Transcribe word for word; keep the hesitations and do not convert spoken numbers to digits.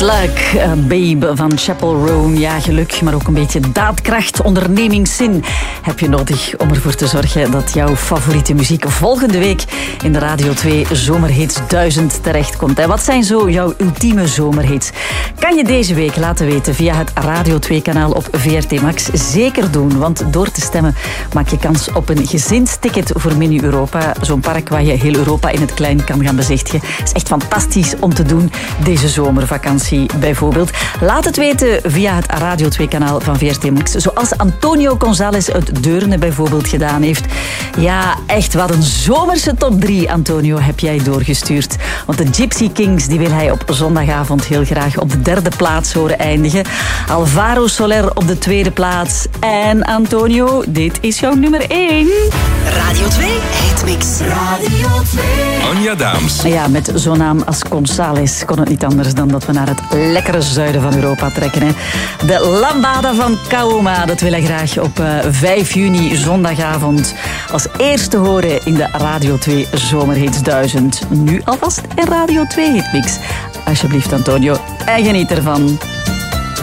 Luck, uh, Babe van Chapel Roan. Ja, geluk, maar ook een beetje daadkracht, ondernemingszin heb je nodig om ervoor te zorgen dat jouw favoriete muziek volgende week in de Radio twee Zomerhits duizend terechtkomt. En wat zijn zo jouw ultieme zomerhits? Kan je deze week laten weten via het Radio twee kanaal op V R T Max. Zeker doen, want door te stemmen maak je kans op een gezinsticket voor Mini Europa. Zo'n park waar je heel Europa in het klein kan gaan bezichtigen. Het is echt fantastisch om te doen deze zomervakantie bijvoorbeeld. Laat het weten via het Radio twee kanaal van V R T Max. Zoals Antonio González uit Deurne bijvoorbeeld gedaan heeft. Ja, echt wat een zomerse top drie, Antonio, heb jij doorgestuurd. Want de Gypsy Kings die wil hij op zondagavond heel graag op de derde plaats horen eindigen. Alvaro Soler op de tweede plaats. En Antonio, dit is jouw nummer één. Radio twee Hitmix. Radio twee. Anja Daams. Ja, met zo'n naam als González kon het niet anders dan dat we naar het lekkere zuiden van Europa trekken. Hè. De Lambada van Kaoma, dat wil hij graag op uh, vijf juni zondagavond als eerste horen in de Radio twee Zomerhits duizend. Nu alvast een Radio twee Hitmix. Alsjeblieft, Antonio, en geniet ervan.